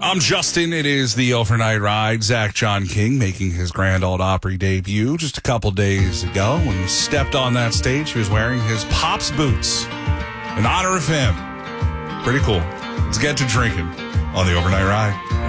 I'm Justin. It is the Overnight Ride. Zach John King making his Grand Ole Opry debut just a couple days ago. When he stepped on that stage, he was wearing his Pops boots in honor of him. Pretty cool. Let's get to drinking on the Overnight Ride.